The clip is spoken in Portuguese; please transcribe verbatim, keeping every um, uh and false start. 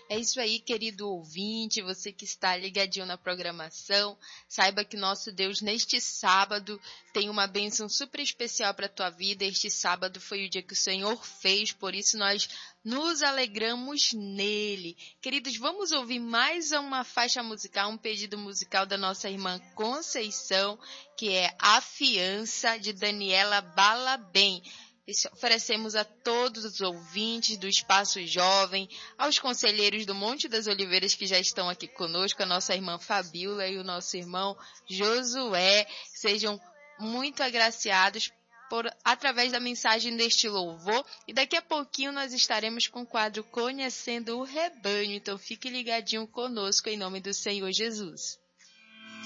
É isso aí, querido ouvinte, você que está ligadinho na programação, saiba que nosso Deus neste sábado tem uma bênção super especial para a tua vida. Este sábado foi o dia que o Senhor fez, por isso nós nos alegramos nele. Queridos, vamos ouvir mais uma faixa musical, um pedido musical da nossa irmã Conceição, que é A Fiança, de Daniela Balabem. Oferecemos a todos os ouvintes do Espaço Jovem, aos conselheiros do Monte das Oliveiras que já estão aqui conosco, a nossa irmã Fabíola e o nosso irmão Josué. Sejam muito agraciados por, através da mensagem deste louvor. E daqui a pouquinho nós estaremos com o quadro Conhecendo o Rebanho. Então fique ligadinho conosco em nome do Senhor Jesus.